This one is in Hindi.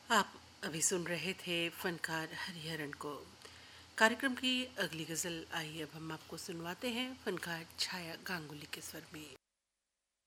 आप अभी सुन रहे थे फनकार हरिहरन को। कार्यक्रम की अगली गज़ल आई अब हम आपको सुनवाते हैं फनकार छाया गांगुली के स्वर में।